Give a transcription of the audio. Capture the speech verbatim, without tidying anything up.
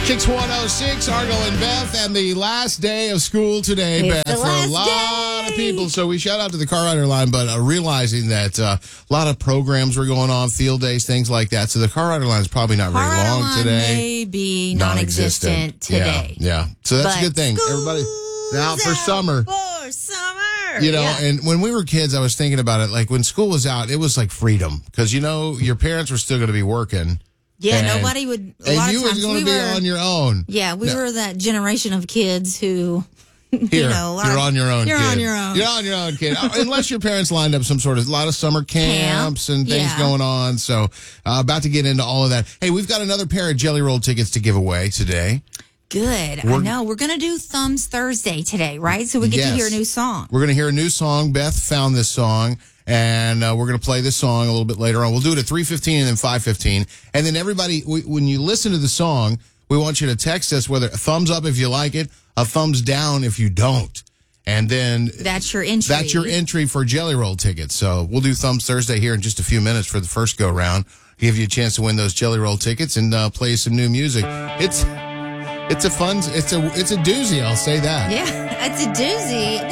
six one oh six, Argo and Beth, and the last day of school today, It's Beth, the for a last lot day. of people. So we shout out to the Car Rider line, but uh, realizing that uh, a lot of programs were going on, field days, things like that. So the Car Rider line is probably not very Car rider long line today. may be non-existent today. Yeah, yeah. So that's But a good thing. Everybody out for out summer. For summer. You know, Yeah. and when we were kids, I was thinking about it. Like when school was out, it was like freedom because, you know, your parents were still going to be working. Yeah, and, nobody would. A and lot you of was times going we to be were, on your own. Yeah, we No. were that generation of kids who, Here, you know, a lot you're of- on your own. You're kid. on your own. You're on your own, kid. Uh, Unless your parents lined up some sort of a lot of summer camps Camp, and things yeah. going on. So, uh, about to get into all of that. Hey, we've got another pair of Jelly Roll tickets to give away today. Good. We're- I know. We're going to do Thumbs Thursday today, right? So we get Yes. to hear a new song. We're going to hear a new song. Beth found this song, and uh, we're going to play this song a little bit later on. We'll do it at three fifteen and then five fifteen. And then everybody, we, when you listen to the song, we want you to text us whether a thumbs up if you like it, a thumbs down if you don't. And then That's your entry. that's your entry for Jelly Roll tickets. So we'll do Thumbs Thursday here in just a few minutes for the first go round. Give you a chance to win those Jelly Roll tickets and uh, play some new music. It's it's a fun, it's a it's a doozy. I'll say that. Yeah, it's a doozy.